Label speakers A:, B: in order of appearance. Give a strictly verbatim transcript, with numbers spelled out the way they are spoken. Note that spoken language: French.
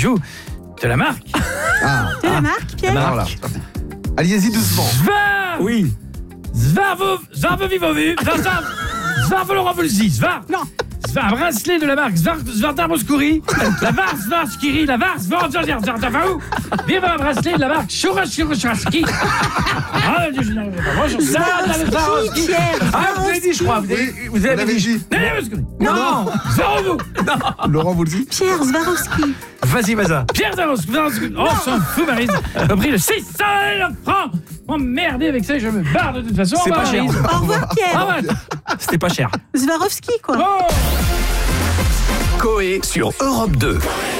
A: bijou de la marque.
B: Ah,
C: De la marque, Pierre.
B: alors là. Allez-y doucement.
A: Svar.
D: Oui.
A: Svarvo, Svarvovivovu, Svartar, Svarvoloravoulzi, Svar.
C: Non.
A: Svar, un bracelet de la marque Svar, Svartarmoskouri, la Var, Svarskiri, la Var, Svartarvaou. Viva un bracelet de la marque Shurashurashki. Ah, je n'arrive pas. Bonjour,
C: Swarovski, Pierre.
D: Ah, vous avez dit, je crois. Vous avez, vous
B: Vous
D: avez
B: l'avez
D: dit.
B: dit.
A: Non,
D: Non.
A: Svarovou.
B: Laurent, vous le dites.
C: Pierre Swarovski.
D: Vas-y, Maza.
A: Pierre Swarovski. Oh, s'en fout, Maryse. Au prix de six cents francs. Emmerdez avec ça, je me barre de toute façon.
D: C'est
A: Au
D: pas
A: revoir,
D: cher.
A: Maryse.
C: Au revoir,
A: Au
C: Pierre.
A: revoir.
D: C'était pas cher.
C: Swarovski, quoi.
A: Oh.
E: Coé sur Europe deux.